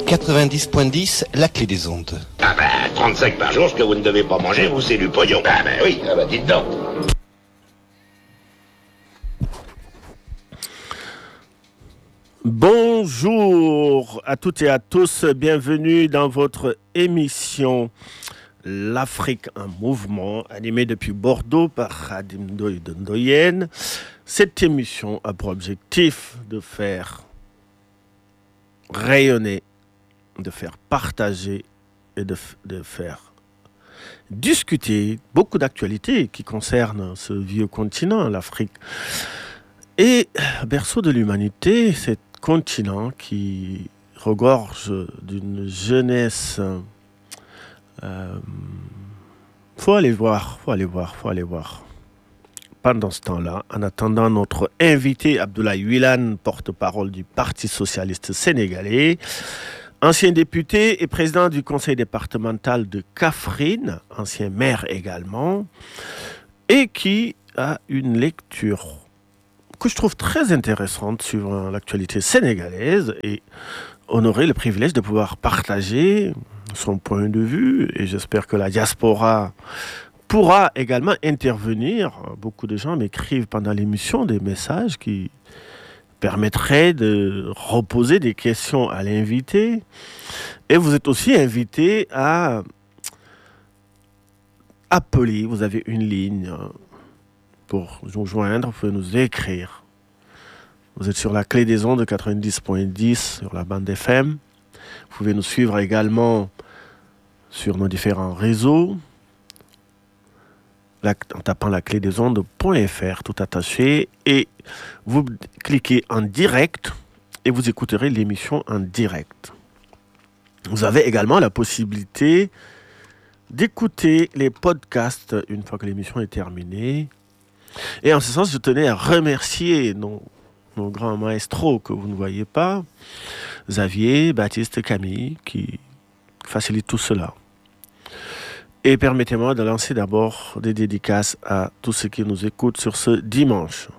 90.10, la clé des ondes. Ah ben, 35 par jour, ce que vous ne devez pas manger, vous, c'est du pognon. Ah ben oui, ah ben dites donc. Bonjour à toutes et à tous, bienvenue dans votre émission L'Afrique en mouvement, animée depuis Bordeaux par Khadim Ndoye de Ndoyen. Cette émission a pour objectif de faire rayonner, de faire partager et de faire discuter beaucoup d'actualités qui concernent ce vieux continent, l'Afrique. Et berceau de l'humanité, cet continent qui regorge d'une jeunesse. Faut aller voir. Pendant ce temps-là, en attendant notre invité Abdoulaye Wilane, porte-parole du Parti socialiste sénégalais, ancien député et président du conseil départemental de Kaffrine, ancien maire également, et qui a une lecture que je trouve très intéressante sur l'actualité sénégalaise et honorer le privilège de pouvoir partager son point de vue. Et j'espère que la diaspora pourra également intervenir. Beaucoup de gens m'écrivent pendant l'émission des messages qui permettraient de reposer des questions à l'invité. Et vous êtes aussi invité à appeler. Vous avez une ligne pour nous joindre, vous pouvez nous écrire. Vous êtes sur la clé des ondes 90.10 sur la bande FM. Vous pouvez nous suivre également sur nos différents réseaux en tapant la clé des ondes.fr tout attaché et vous cliquez en direct et vous écouterez l'émission en direct. Vous avez également la possibilité d'écouter les podcasts une fois que l'émission est terminée. Et en ce sens, je tenais à remercier nos grands maestros que vous ne voyez pas, Xavier, Baptiste, Camille, qui facilitent tout cela. Et permettez-moi de lancer d'abord des dédicaces à tous ceux qui nous écoutent sur ce dimanche.